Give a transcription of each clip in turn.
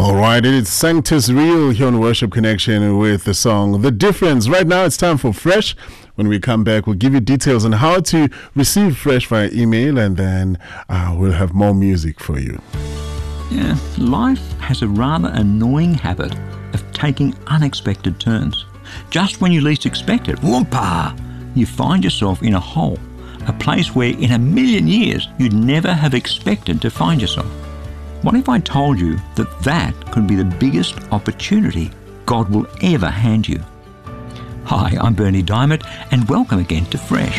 All right, it's Sanctus Real here on Worship Connection with the song The Difference. Right now it's time for Fresh. When we come back, we'll give you details on how to receive Fresh via email, and then we'll have more music for you. Yeah, life has a rather annoying habit of taking unexpected turns. Just when you least expect it, whoompa, you find yourself in a hole, a place where in a million years you'd never have expected to find yourself. What if I told you that that could be the biggest opportunity God will ever hand you? Hi, I'm Bernie Diamond, and welcome again to Fresh.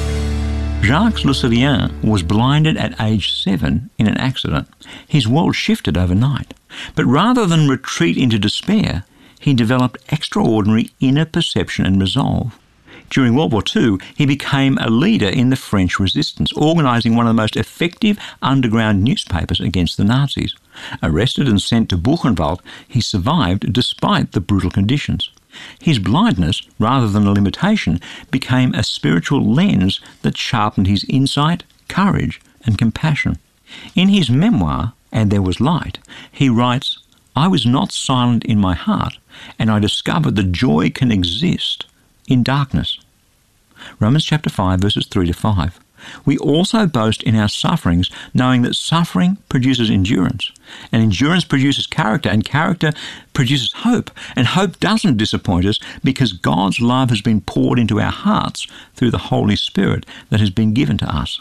Jacques Le Syrien was blinded at age 7 in an accident. His world shifted overnight. But rather than retreat into despair, he developed extraordinary inner perception and resolve. During World War II, he became a leader in the French resistance, organising one of the most effective underground newspapers against the Nazis. Arrested and sent to Buchenwald, he survived despite the brutal conditions. His blindness, rather than a limitation, became a spiritual lens that sharpened his insight, courage, and compassion. In his memoir, And There Was Light, he writes, "I was not silent in my heart, and I discovered that joy can exist in darkness." Romans chapter 5, verses 3 to 5. We also boast in our sufferings, knowing that suffering produces endurance, and endurance produces character, and character produces hope. And hope doesn't disappoint us because God's love has been poured into our hearts through the Holy Spirit that has been given to us.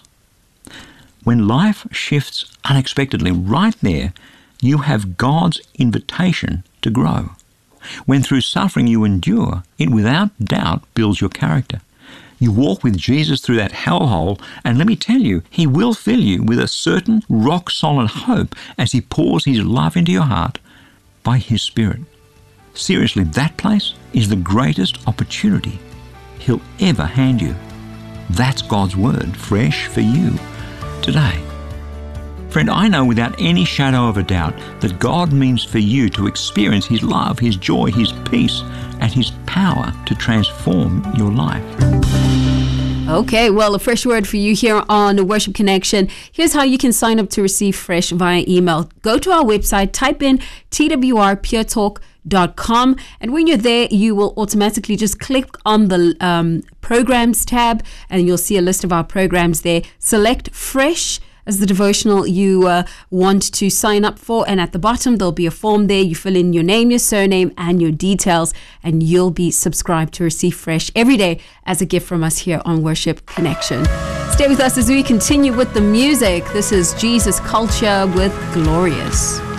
When life shifts unexpectedly, right there, you have God's invitation to grow. When through suffering you endure, it without doubt builds your character. You walk with Jesus through that hellhole, and let me tell you, he will fill you with a certain rock-solid hope as he pours his love into your heart by his Spirit. Seriously, that place is the greatest opportunity he'll ever hand you. That's God's word, fresh for you today. Friend, I know without any shadow of a doubt that God means for you to experience his love, his joy, his peace, and his power to transform your life. Okay, well, a fresh word for you here on Worship Connection. Here's how you can sign up to receive Fresh via email. Go to our website, type in twrpuretalk.com, and when you're there, you will automatically just click on the programs tab, and you'll see a list of our programs there. Select Fresh as the devotional you want to sign up for, and at the bottom there'll be a form there. You fill in your name, your surname, and your details, and you'll be subscribed to receive Fresh every day as a gift from us here on Worship Connection. Stay with us as we continue with the music. This is Jesus Culture with Glorious.